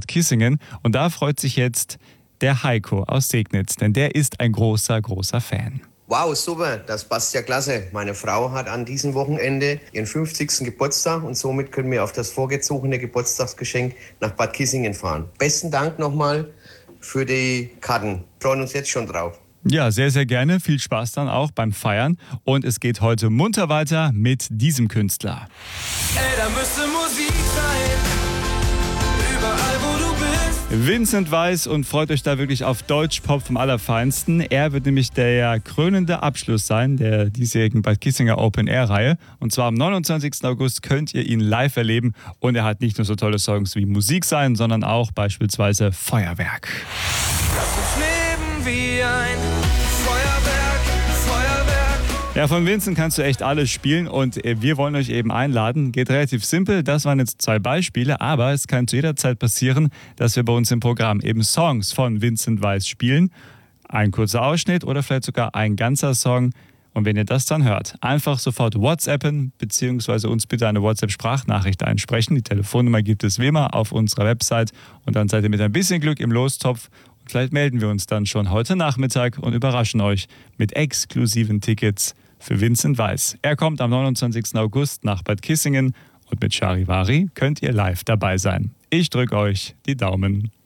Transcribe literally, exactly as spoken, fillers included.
Bad Kissingen. Und da freut sich jetzt der Heiko aus Segnitz, denn der ist ein großer, großer Fan. Wow, super, das passt ja klasse. Meine Frau hat an diesem Wochenende ihren fünfzigsten Geburtstag und somit können wir auf das vorgezogene Geburtstagsgeschenk nach Bad Kissingen fahren. Besten Dank nochmal für die Karten. Freuen uns jetzt schon drauf. Ja, sehr, sehr gerne. Viel Spaß dann auch beim Feiern. Und es geht heute munter weiter mit diesem Künstler. Ey, da müsste Musik sein, überall wo du bist. Vincent Weiss, und freut euch da wirklich auf Deutschpop vom Allerfeinsten. Er wird nämlich der krönende Abschluss sein der diesjährigen Bad Kissinger Open Air Reihe. Und zwar am neunundzwanzigsten August könnt ihr ihn live erleben. Und er hat nicht nur so tolle Songs wie Musik sein, sondern auch beispielsweise Feuerwerk. Lass uns leben wie ein Feuerwerk, Feuerwerk. Ja, von Vincent kannst du echt alles spielen und wir wollen euch eben einladen. Geht relativ simpel, das waren jetzt zwei Beispiele, aber es kann zu jeder Zeit passieren, dass wir bei uns im Programm eben Songs von Vincent Weiss spielen. Ein kurzer Ausschnitt oder vielleicht sogar ein ganzer Song. Und wenn ihr das dann hört, einfach sofort WhatsAppen bzw. uns bitte eine WhatsApp-Sprachnachricht einsprechen. Die Telefonnummer gibt es wie immer auf unserer Website und dann seid ihr mit ein bisschen Glück im Lostopf. Und vielleicht melden wir uns dann schon heute Nachmittag und überraschen euch mit exklusiven Tickets für Vincent Weiss. Er kommt am neunundzwanzigsten August nach Bad Kissingen und mit Charivari könnt ihr live dabei sein. Ich drücke euch die Daumen.